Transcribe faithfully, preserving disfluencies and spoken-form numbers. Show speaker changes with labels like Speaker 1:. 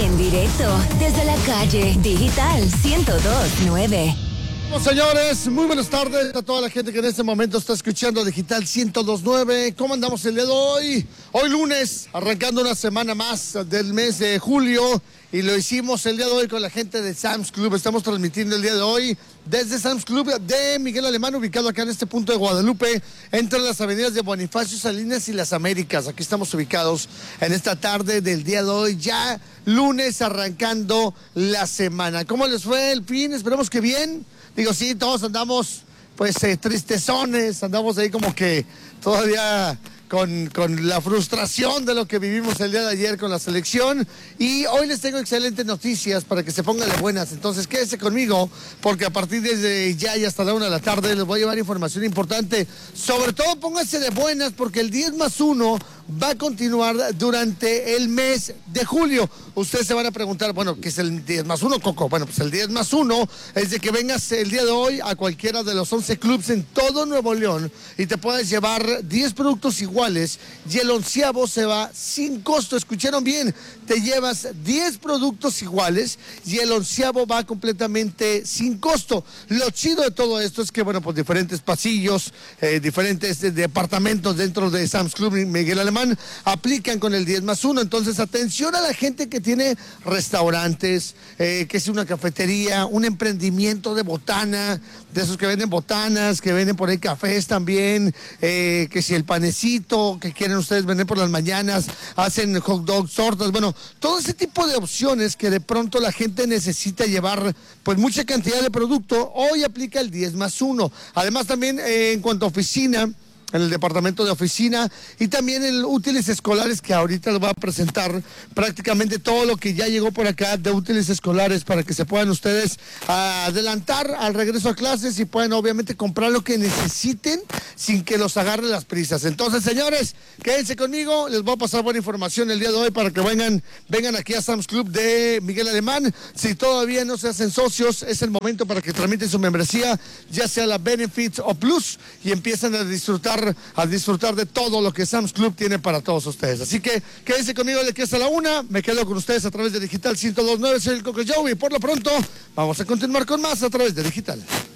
Speaker 1: En directo desde la calle Digital ciento dos punto nueve.
Speaker 2: Bueno, señores, muy buenas tardes a toda la gente que en este momento está escuchando Digital ciento dos punto nueve. ¿Cómo andamos el día de hoy? Hoy lunes, arrancando una semana más del mes de julio. Y lo hicimos el día de hoy con la gente de Sam's Club. Estamos transmitiendo el día de hoy desde Sam's Club de Miguel Alemán, ubicado acá en este punto de Guadalupe, entre las avenidas de Bonifacio Salinas y Las Américas. Aquí estamos ubicados en esta tarde del día de hoy, ya lunes, arrancando la semana. ¿Cómo les fue el fin? Esperemos que bien. Digo, sí, todos andamos, pues, eh, tristezones, andamos ahí como que todavía con, con la frustración de lo que vivimos el día de ayer con la selección. Y hoy les tengo excelentes noticias para que se pongan de buenas. Entonces, quédese conmigo, porque a partir de ya y hasta la una de la tarde les voy a llevar información importante. Sobre todo, pónganse de buenas, porque el diez más uno va a continuar durante el mes de julio. Ustedes se van a preguntar, bueno, ¿qué es el diez más uno, Coco? Bueno, pues el diez más uno es de que vengas el día de hoy a cualquiera de los once clubs en todo Nuevo León y te puedes llevar diez productos iguales y el onceavo se va sin costo. ¿Escucharon bien? Te llevas diez productos iguales y el onceavo va completamente sin costo. Lo chido de todo esto es que, bueno, pues diferentes pasillos, eh, diferentes eh, departamentos dentro de Sam's Club y Miguel Alemán aplican con el diez más uno. Entonces, atención a la gente que tiene restaurantes, eh, que es una cafetería, un emprendimiento de botana, de esos que venden botanas, que venden por ahí cafés también, eh, que si el panecito que quieren ustedes vender por las mañanas, hacen hot dogs, tortas, bueno, todo ese tipo de opciones que de pronto la gente necesita llevar pues mucha cantidad de producto, hoy aplica el diez más uno. Además también eh, en cuanto a oficina, en el departamento de oficina y también en útiles escolares, que ahorita les va a presentar prácticamente todo lo que ya llegó por acá de útiles escolares para que se puedan ustedes adelantar al regreso a clases y puedan obviamente comprar lo que necesiten sin que los agarren las prisas. Entonces, señores, quédense conmigo, les voy a pasar buena información el día de hoy para que vengan, vengan aquí a Sam's Club de Miguel Alemán. Si todavía no se hacen socios, es el momento para que tramiten su membresía, ya sea la Benefits o Plus, y empiezan a disfrutar a disfrutar de todo lo que Sam's Club tiene para todos ustedes. Así que quédense conmigo de aquí hasta la una. Me quedo con ustedes a través de Digital ciento dos punto nueve. Soy el Coco Joe y por lo pronto vamos a continuar con más a través de Digital.